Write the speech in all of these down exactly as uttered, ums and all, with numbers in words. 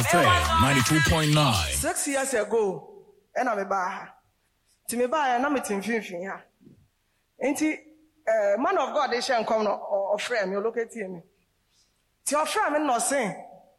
F M ninety-two point nine. Six years ago, and I'm a bar. Timeba, and I'm a team finishing here. Ain't he? Man of God, they shall come or frame. You look at him. To your frame and not saying,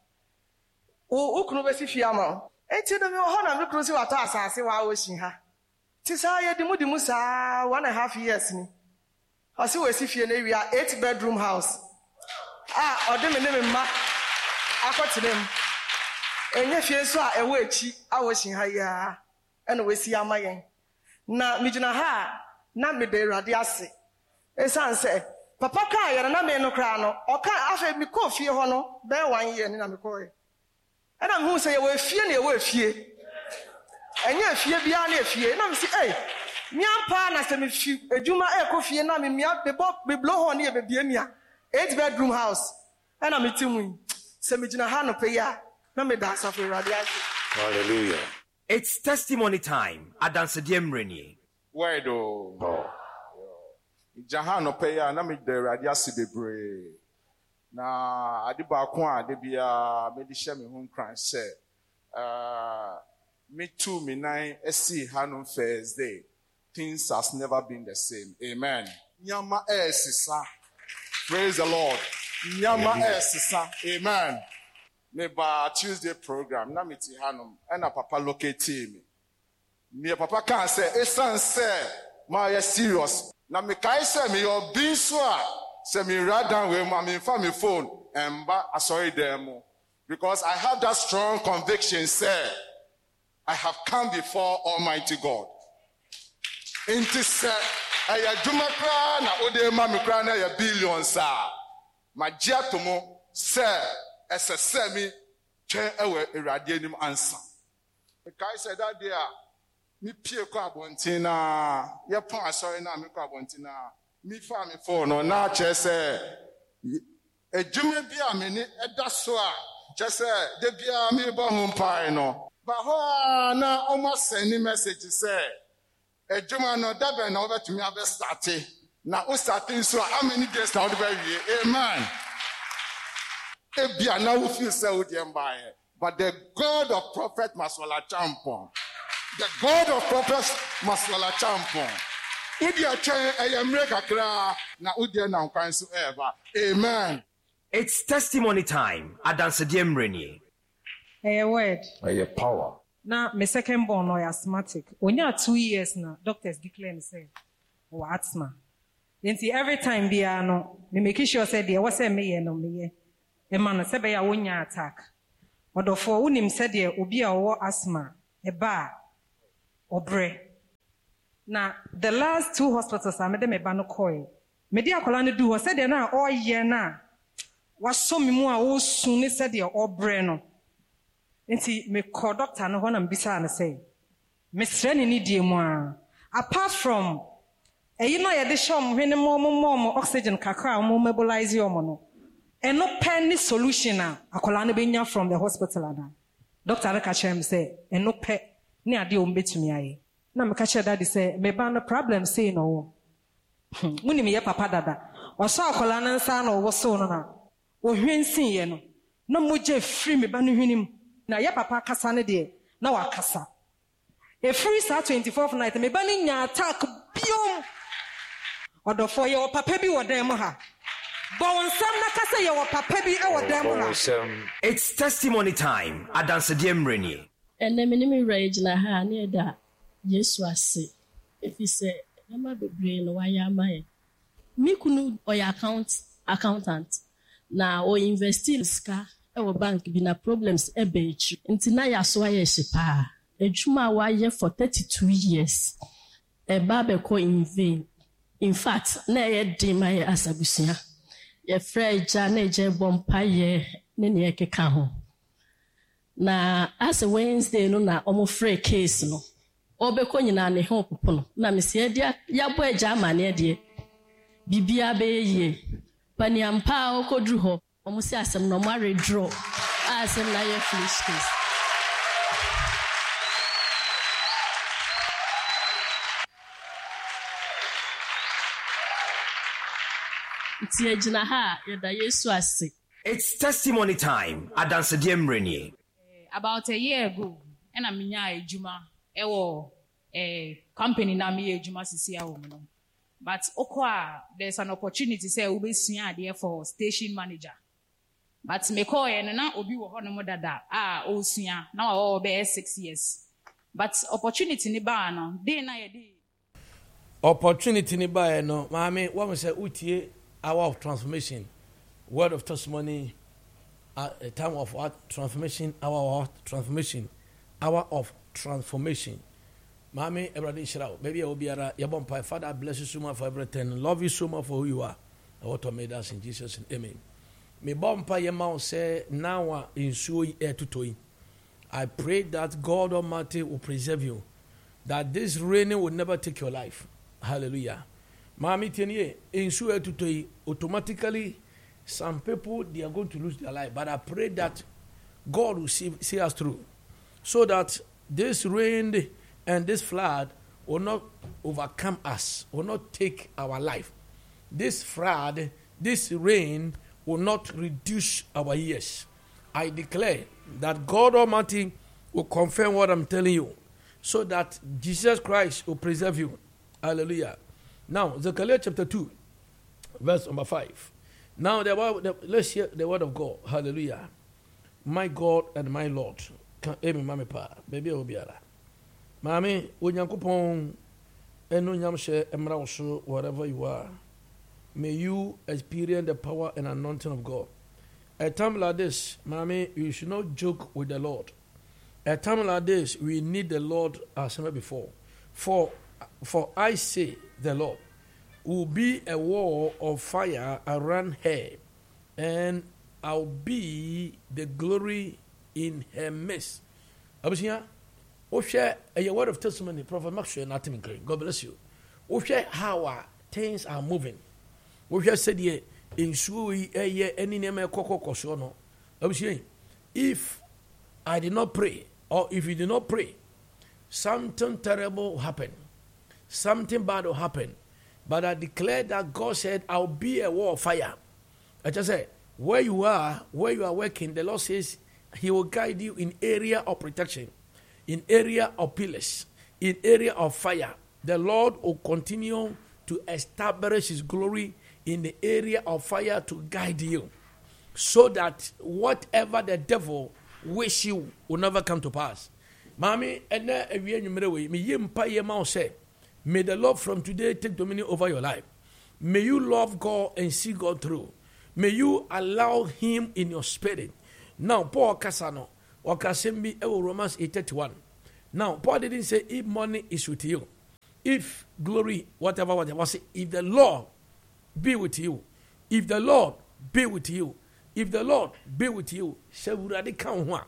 oh, who could be Fiamma? Ain't you the honor of the cruise what I say while I was in her? Tis I the Moody Musa one and a half years. I see where if you area eight bedroom house. Ah, or them in them, I got to them. And if you saw a witch, I was in her, yeah, and we see a mayan. Na Mijana ha, na me de radiasi. Esan say, Papa Kaya, and I may no crano, or can't have me coffee hono, bear one year in Amicoy. And I'm who say, we're fear, we're fear. And yet, fear beyond a fear, and I'm saying, hey. Nyampa na se me fi ejuma e ko fie na me mia be bo be blow on here be bia mia eight bedroom house and am timu se me gina ha no pe ya na me da safe radiation. Hallelujah. It's testimony time. Adanse Diemreni. Word oh. Jahan no pe ya na me de radiation bebre. Na ade ba ko a de bia me di hye me ho nkran se uh me too me nine esi hanon Thursday. Things has never been the same. Amen. Nyama esisa. Praise the Lord. Nyama esisa. Amen. Me ba Tuesday program na miti hanum and a papa locate me. Me papa can say esan say my serious. Na me kai say me your bin so a say me write down with my family phone and ba asori demo because I have that strong conviction say I have come before Almighty God. Inti se aya dwuma kra na ode ma me kra na ya billions a magia to mo se esese mi twen ewe erade anim ansa e kai se that day a mi pie ko abontin na ye pon asori na me ko abontin na mi fa me phone no na che se edwuma bia me ni eda so a che se de bia mi ba hu pai no ba ho na o ma send message say ejuma no dabe na obetumi abe start na o starting so how many days now the very amen ebia na we feel say o dey mbae but the God of prophet Maswala Champon the God of prophet Maswala Champon udi a chen ayemre kakra na udi na nkwan so ever amen. It's testimony time. Adanse Diemreni. A word. A power. Now, my second born or asthmatic. When you are two years now, doctors declare and say, oh, asthma. Then see every time be no, me make sure say there was a me no me. A man say be a one year attack. Or the for unim said there will be a war asthma, a bar or bre. Now, the last two hospitals I made them a bano coil. Media colony do was said there now all year now. Was so me more oh soon said there all bre no. Nti me call doctor no when I'm bisa na say me strani ni die mu a apart from e you know ye de shom hwene mo mo mo oxygen kakra mo mobilize yo mo no e no pen solution a akola no benya from the hospital ana doctor ka chere me say e no pe ni ade o mbetumi aye na me ka chere daddy say me ba no problem say no muni me ye papa dada o so akola no nsa na wo so no na o hwensin ye no no mo je free me ba no hwenim na ya papa kasa ne de na wa kasa e free sa twenty-fourth night me ba ni nya attack biom odofo ye o papa bi wo dem ha bon sam na kasa ye o papa bi e wo dem ha. It's testimony time. Adanse Diemreni. Ene me ni me rage na ha na da Yesu ase if he say na ma bebre no wa ya ma ye mi kunu o ya account accountant na o invest in ska our bank be na problems ebe echi nti na ya so aye hyepa ejuma wa ye for thirty-two years e ba be ko in vain. In fact na ye di my asabusia ye freja na je bompa ye ne ne ekeka ho na as a Wednesday no na omo free case no obeko nyina ne ho popo no na me se dia ya bo eja amane de bibia be ye paniampa okodru ho omo si asem no ma redraw asem na ye finish case. Ti ejina ha ye da Yesu ase It's testimony time. Adanse Diemreni. about a year ago, and I'm in a juma, a company na me juma sisi a woman. But okwa, there's an opportunity say we be senior there for station manager. But me call and now obi wo hono mo dada ah o senior now all be six years. But opportunity ni ba no dey na ye dey. Opportunity ni ba no, mama, what we say utie hour of transformation, word of testimony, uh, a time of what transformation, hour of transformation, hour of transformation. Mommy, everybody shout out. Maybe I will be a yabon pie. Father, I bless you so much for everything. Love you so much for who you are. I want to make us in Jesus' name. Amen. Me bon pie yamau say now in sui air to toy. I pray that God Almighty will preserve you. That this raining will never take your life. Hallelujah. Mommy, tenye in sui air to toy. Automatically, some people they are going to lose their life. But I pray that God will see, see us through, so that this rain and this flood will not overcome us, will not take our life. This flood, this rain will not reduce our years. I declare that God Almighty will confirm what I'm telling you, so that Jesus Christ will preserve you. Hallelujah. Now, Zechariah chapter two, verse number five. Now, the word, the, let's hear the word of God. Hallelujah. My God and my Lord. Amen, Mami Pa. Baby, I will be ara. Mami, Unyankupon, Enunyamshe, Emrausu, wherever you are, may you experience the power and anointing of God. At a time like this, Mami, you should not joke with the Lord. At a time like this, we need the Lord as never before. For, for I say, the Lord, will be a wall of fire around her, and I'll be the glory in her midst. Abushiya, we share a word of testimony, Prophet Maxwell, nothing great. God bless you. We share how our things are moving. We share said ye in sui a ye any name a coco cosono. Abushiya, if I did not pray, or if you did not pray, something terrible will happen. Something bad will happen. But I declare that God said, I'll be a wall of fire. I just said, where you are, where you are working, the Lord says He will guide you in area of protection, in area of pillars, in area of fire. The Lord will continue to establish His glory in the area of fire to guide you, so that whatever the devil wish you will never come to pass. Mommy, and then me yimpa yema say, may the Lord from today take dominion over your life. May you love God and see God through. May you allow Him in your spirit. Now, Paul Kasano, or Kasembi, Romans eight thirty-one. Now, Paul didn't say if money is with you, if glory, whatever, whatever. Say, if the Lord be with you, if the Lord be with you, if the Lord be with you, Sewurade kanwa,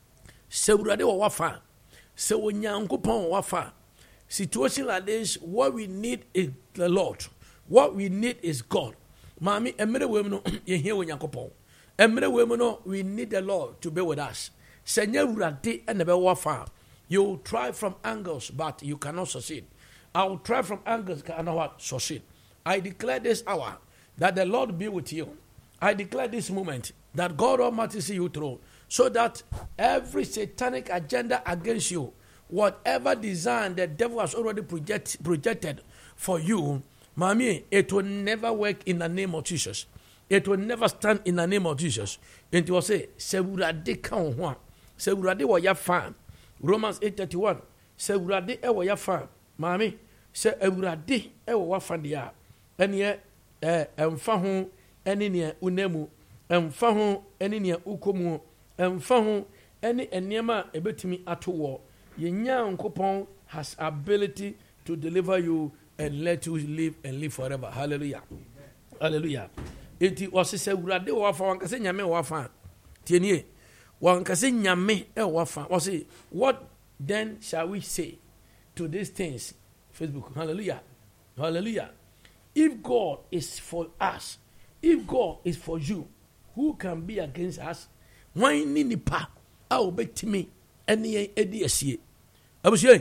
Sewurade wafa, Sewnyankopon wafa. Situation like this, what we need is the Lord. What we need is God. Mami, emre wemno ye hear Nyankopon. Emre wemno, we need the Lord to be with us. Senya urade enebe wafa. You try from angles, but you cannot succeed. I will try from angles, cannot succeed. I declare this hour that the Lord be with you. I declare this moment that God Almighty see you through, so that every satanic agenda against you, whatever design the devil has already project, projected for you, Mami, it will never work in the name of Jesus. It will never stand in the name of Jesus. And it will say, Sewurade kan ho a, Sewurade wo ya fa. Romans eight thirty-one. Sewurade e wo ya fa. Mami, se Ewurade e wo wa fa dia. Ene eh emfa ho ene ne unamu, emfa ho ene ne ukomu, emfa ho ene enema ebetimi ato wo. Nyankopon has ability to deliver you and let you live and live forever. Hallelujah. Amen. Hallelujah. Enti wasese urade wafa wankase nyame wafa. Tienie. Wankase nyame e wafa. Wase, what then shall we say to these things? Facebook. Hallelujah. Hallelujah. If God is for us, if God is for you, who can be against us? Why ni nipa a obetimi ene edi asie. Abusie.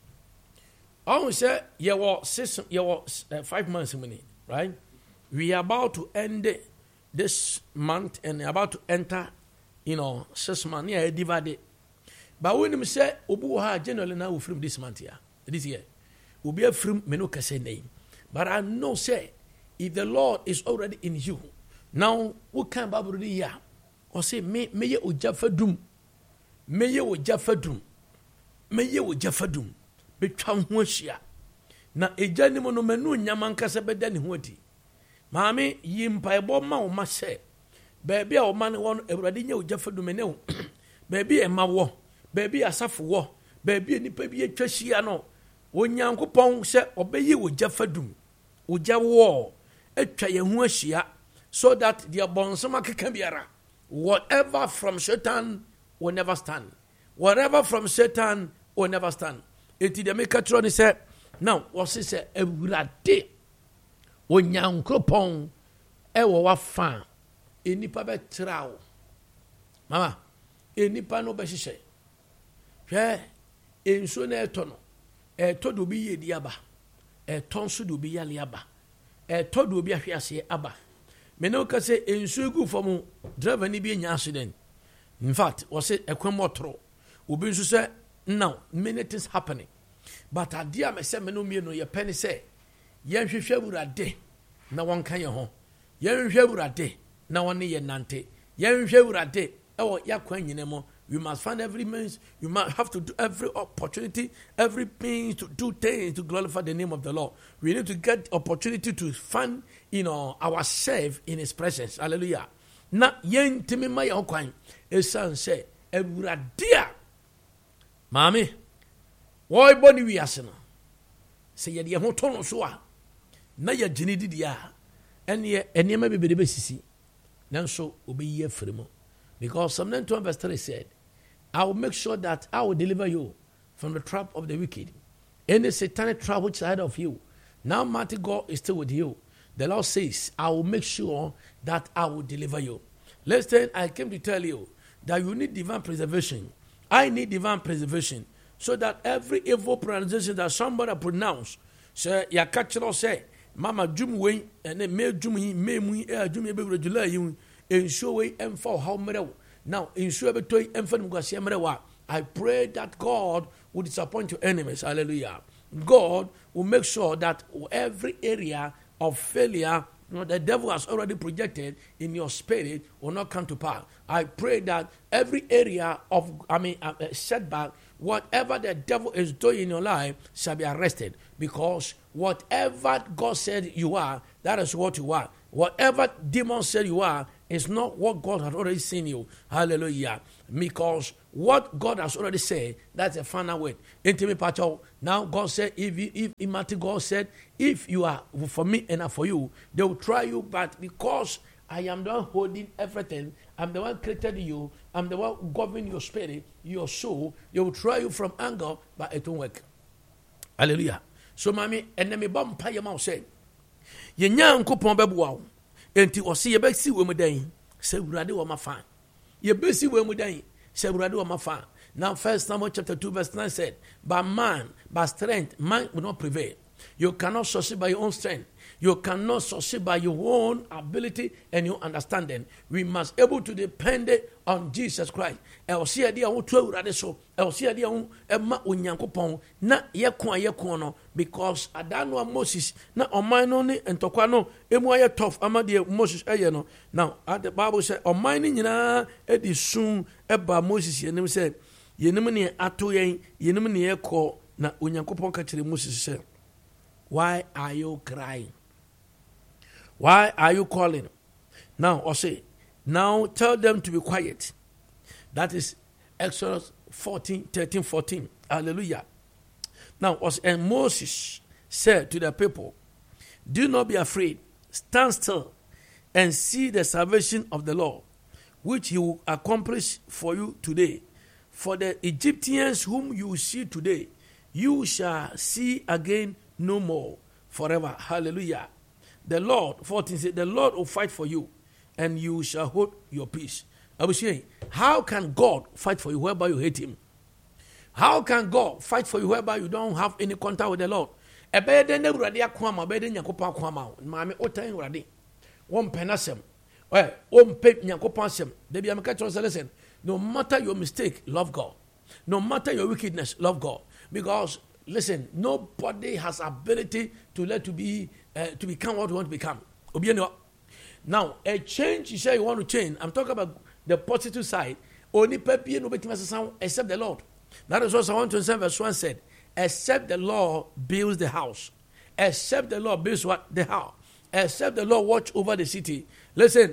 I say you were six, you were uh, five months many, right? We are about to end this month and about to enter, you know, six months. Yeah, divided. But when him say, Obu ha generally now from this month here, this year, will be a from Menuka say name. But I know say, if the Lord is already in you, now what can Bible read here? Or say, may may you Jaffadum, may you Jaffadum, may you Jaffadum, be Chamwashia. Na ejani mo no menu nyaman kasa beda ne ho adi. Maame yimpa ebo ma o ma hye. Baabi a o ma ne won Awurade nya Ojafadum ne wo. Baabi e ma wo, baabi asafo wo, baabi enipa bi atwa hia no. Onyankopɔn sɛ ɔbɛyi Ojafadum. Oja wo atwa ye ho ahia so that the bonsam akeka biara. Whatever from Satan will never stand. Whatever from Satan will never stand. Eti de make tro ne sɛ now, what's it say? Ewurade onyankopɔn ɛwɔ wafa enipa bɛtra wo. Mama, enipa no bɛhyehyɛ. Hwɛ enso na ɛtɔ no. Ɛtɔ do bi yedi aba. Ɛtɔ nso do bi yale aba. Ɛtɔ do bi ahwe ase aba. Me no ka sɛ enso egu fam driver ni bi nya accident. In fact, what's it ekwem motoro. Obi nso sɛ now many things happening. But adia me se me no mie no ye pene se yen hwehwe Awurade na won kan ye ho yen hwehwe Awurade na won ye nante yen hwehwe Awurade e wo yakwan nyine mo. You must find every means, you must have to do every opportunity, every means to do things to glorify the name of the Lord. We need to get opportunity to find, you know, ourselves in his presence. Hallelujah. Na yen timi ma ye kwan esan se Awurade Mami Why boni wi ase no se ye de ho to no so a na ye gini didi a ene ene ma bebede besisi nanso obeyi afremo because Psalm ninety-one verse three said, I will make sure that I will deliver you from the trap of the wicked, any satanic trap which is ahead of you. Now mighty God is still with you. The Lord says, I will make sure that I will deliver you. Listen, I came to tell you that you need divine preservation. I need divine preservation. So that every evil pronunciation that somebody pronounce, say, ya catcher say, Mama Jum way, and then me Jum he may we air Jum regular you, and show way and for how many. Now, in show every toy and for I pray that God will disappoint your enemies. Hallelujah. God will make sure that every area of failure, you know, the devil has already projected in your spirit will not come to pass. I pray that every area of, I mean, uh, setback, whatever the devil is doing in your life shall be arrested, because whatever God said you are, that is what you are. Whatever demon said you are is not what God has already seen you. Hallelujah. Because what God has already said, that's a final word. Now God said, if if, if God said, if you are for me and not for you, they will try you, but because I am the one holding everything, I'm the one created you, I'm the one governing your spirit, your soul, they will try you from anger, but it won't work. Hallelujah. So, mommy, and then me bomb pay your mouth say, ye nyan kupon bebuaw, enti osi ye besi we mudan, se Awurade wo mafa. Ye besi we mudan, se Awurade wo mafa. Now, First Samuel chapter two, verse nine said, by man, by strength, man will not prevail. You cannot succeed by your own strength. You cannot succeed by your own ability and your understanding. We must be able to depend on Jesus Christ. Elsi adi awu tu Awurade so. Elsi adi awu ema Onyankopɔn na yekon yekon no, because adano Moses na ɔman no ne ntɔkwa no emu ayɛ tough ama de Moses ɛyɛ no. Now, the Bible said ɔman ni nyina edi sun ɛba Moses yenim sɛ yenim ne ato yɛn yenim ne yɛkɔ na Onyankopɔn ka kyerɛ Moses sɛ, why are you crying? Why are you calling? Now, or say, now tell them to be quiet. That is Exodus fourteen, thirteen, fourteen. Hallelujah. Now, and Moses said to the people, do not be afraid. Stand still and see the salvation of the Lord, which he will accomplish for you today. For the Egyptians whom you see today, you shall see again no more forever. Hallelujah. The Lord, fourteen said, the Lord will fight for you, and you shall hold your peace. I was saying, how can God fight for you whereby you hate him? How can God fight for you whereby you don't have any contact with the Lord? Ebede ne urade akwama, ebede nyankopon akwama. Maame otan urade. Won penasem. Eh, won pe nyankopon asem. Debi ameka cho listen. No matter your mistake, love God. No matter your wickedness, love God. Because, listen, nobody has ability to let to be uh, to become what you want to become. Now, a change, you say you want to change. I'm talking about the positive side. Only people except the Lord. That is what Psalm one twenty-seven verse one said. Except the Lord builds the house. Except the Lord builds what? The house. Except the Lord watch over the city. Listen,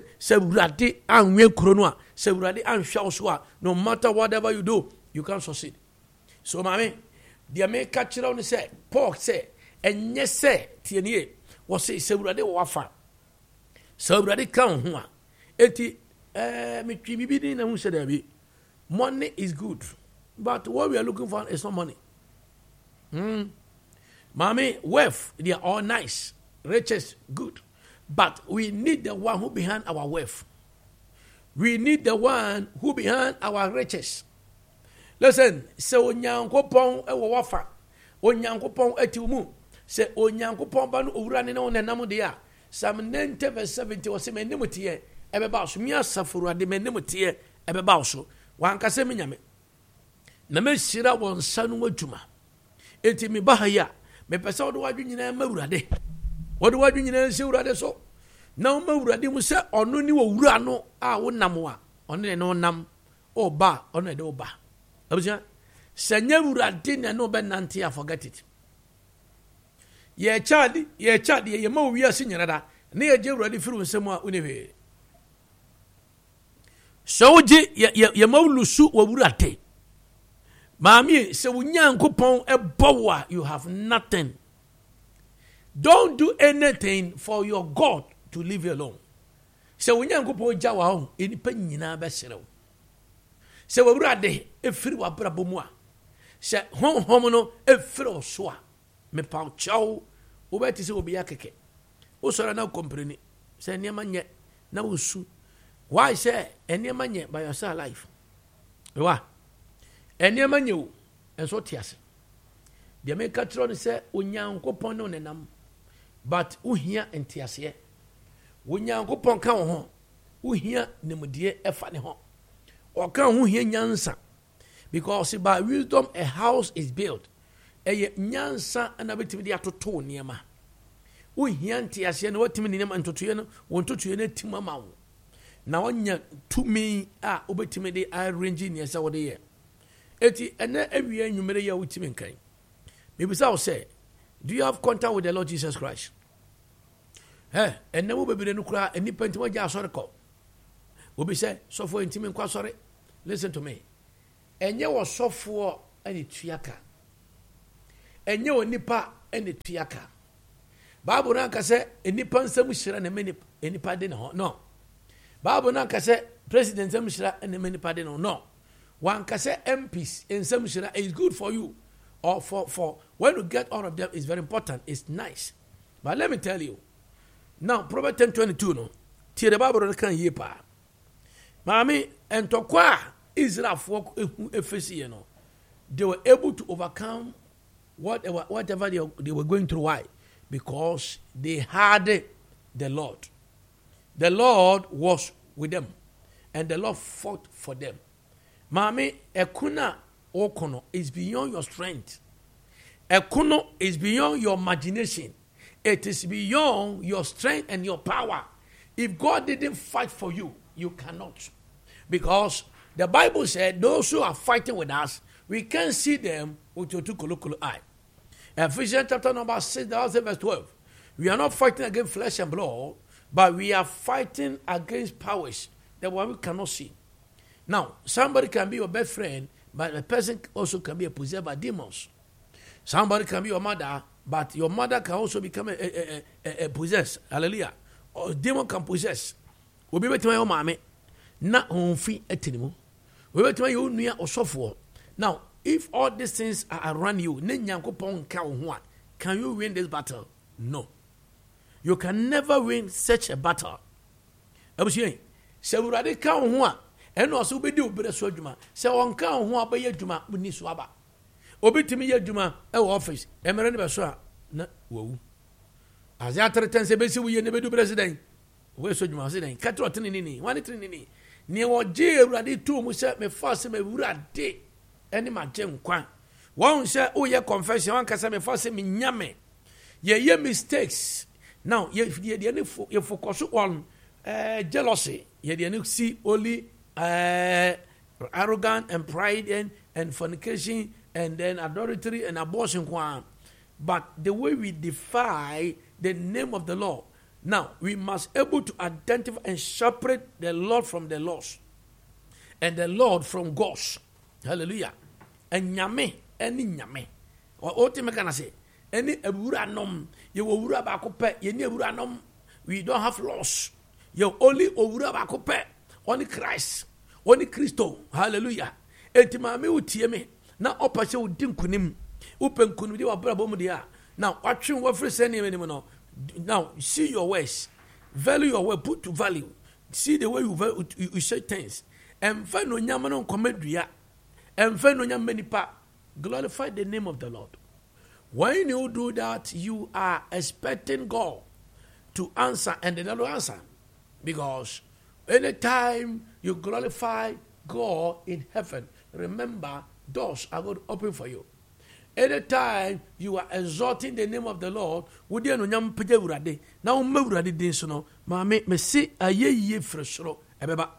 no matter whatever you do, you can't succeed. So, mommy, the American children say, Paul say, and yes, say, Tierney was say, Sebrade wafa. Sebrade crown, hua. Eti, eh, me tribidi na who said, money is good, but what we are looking for is not money. Hmm. Mommy, wealth, they are all nice. Riches, good. But we need the one who behind our wealth. We need the one who behind our riches. Listen, se onyankopon e wo wafa. Onyankopon etiumu. Se onyankopon ba no owura ne no nenam de a. Psalm ninety verse seventy was me nemutie e be ba so mi asafuru ade me nemutie e be ba so. Wan kase me nyame. Na me sira won sanu adwuma. Enti me ba ha ya. Me pese wo do wadwe nyina mawurade. What do I do in say urade so? Now mawurade mu se ono ni wo wura no a wo nam a ono ne no nam o ba ono de o ba. Abuja sanya urade ne no be nante a forget it. Ye child ye child ye ma wi ase nyarada na ye je urade firu nsem a unebe. So je ye ye mawlusu wo wurade. Mami se wo nyankopon e bowa you have nothing. Don't do anything for your God to leave you alone. So when you go to Jawa home, in Penina Bessero. So we rade a free wa brabumwa. Say home homono a fro swa. Me pau chow, Ubetis will be a keke. Also, now comprehend. Say near manye, now su. Why say, and near manye by your life? Why? And near manu, and so tias. The American say, Unyanko pono nenam. But uhia entiasie. Unyankopon ka wo ho. Uhia nemudie efa ne ho. O ka ho hia nyansa. Because by wisdom a house is built. Eye nyansa ana betimi de atoto niema. Uhia entiasie na watimi niema antotoye no, wontotoye na tima ma wo. Na wonya tumi a obetimi de arrange ne esa wo de ye. Eti ene awie anwumere ya wotimi nkan. Bibisa wo say, do you have contact with the Lord Jesus Christ? Eh, and never be no cry, and nip into my jar sorry call. Will be said, so for intimate qua sorry. Listen to me. And you was so for any triaka. And you nipa any triaka. Babu Nanka said, a nipan semushra and a many any pardon. No. Babu Nanka said, President Semushra and a many pardon. No. One can say M Ps in Semushra is good for you. Or for, for when you get all of them is very important. It's nice. But let me tell you. Now, Proverbs ten twenty-two, no. Tie the Bible can hear pa. Mami, and to kwa Israel for F C, you know. They were able to overcome whatever, whatever they, they were going through. Why? Because they had the Lord. The Lord was with them. And the Lord fought for them. Mami, ekuna okono is beyond your strength. Ekono is beyond your imagination. It is beyond your strength and your power. If God didn't fight for you, you cannot. Because the Bible said those who are fighting with us, we can't see them with your two colloquial eye. Ephesians chapter number six, verse twelve. We are not fighting against flesh and blood, but we are fighting against powers that we cannot see. Now, somebody can be your best friend, but a person also can be possessed by demons. Somebody can be your mother, but your mother can also become a, a, a, a possessed. Hallelujah. Or demon can possess. We be better my mommy. Na onfi etinimu. We better my own near or software. Now, if all these things are around you, can you win this battle? No. You can never win such a battle. I was saying, se urade ka ho a, eno so be di obere so adwuma. Se won ka ho a ba ye adwuma buni so aba. Obitimi ye adwuma e wo office, emere ne be so a na wawu. Azia treten se be si wo ye ne be du president. We so adwuma se den. Katro tene ni ni, wan tene ni ni. Ne wo je urade tu mu se me fa se me urade. ɛne magye nkwa wɔn sɛ woyɛ confession wankasa mefa sɛ menyame yɛyɛ mistakes now yɛdeɛ ne yɛfocus on uh, jealousy yɛdeɛ ne see only uh, arrogant and pride and, and fornication and then adultery and abortion. But the way we defy the name of the Lord, now we must able to identify and separate the Lord from the lost and the Lord from ghosts. Hallelujah. And nyame, any nyame. Or ultimately can I say, any ebura nom, you will wura bakope, you need ebura nom, we don't have loss. You only obura bakope, only Christ. Only Christo, hallelujah. Eti maame utie me na opase udin kunim. Upen kunim di wa bra bomu dia. Now, watching what free sending me no. Now, see your ways. Value your way, put to value. See the way you value, you, you say things. And find no nyama no komedua. And find no nyama nipa. Glorify the name of the Lord. When you do that, you are expecting God to answer, and they don't answer. Because anytime you glorify God in heaven, remember, doors are going to open for you. Anytime you are exalting the name of the Lord, would you know Pija Urade? Now, Muradi Dinsono, Mamma, me see a ye ye fresro, Ebeba.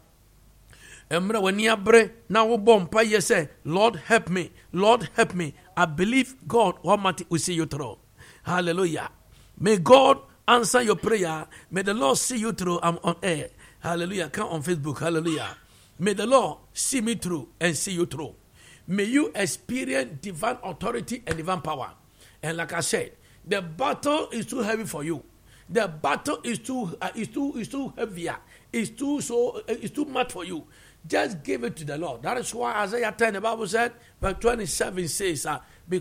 Emra, when you bre, now bomb, Paya say, Lord help me, Lord help me. I believe God Almighty will see you through. Hallelujah. May God answer your prayer. May the Lord see you through. I'm on air. Hallelujah. Come on Facebook. Hallelujah. May the Lord see me through and see you through. May you experience divine authority and divine power. And like I said, the battle is too heavy for you. The battle is too uh, is too is too heavier. It's too so uh, it's too much for you. Just give it to the Lord. That is why Isaiah ten, the Bible said, verse twenty-seven says, uh,